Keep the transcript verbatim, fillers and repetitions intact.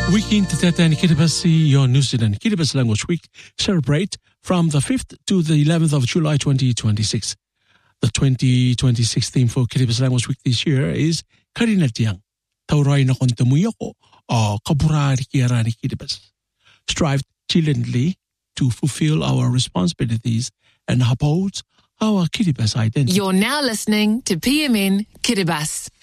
Weekend Tata and Kiribati, your New Zealand Kiribati Language Week celebrate from the fifth to the eleventh of July twenty twenty-six. The twenty twenty-six theme for Kiribati Language Week this year is Karinatiang. Taurai na kontamuyako o kaburari kiarani Kiribati. Strive diligently to fulfill our responsibilities and uphold our Kiribati identity. You're now listening to P M N Kiribati.